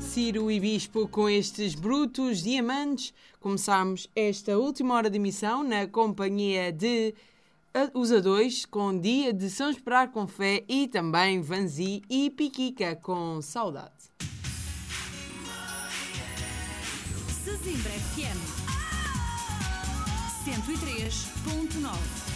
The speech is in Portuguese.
Ciro e Bispo com estes brutos diamantes. Começámos esta última hora de emissão na companhia de Os A2 com Dia de São Esperar com Fé e também Vanzi e Piquica com Saudade. Sesimbra FM 103.9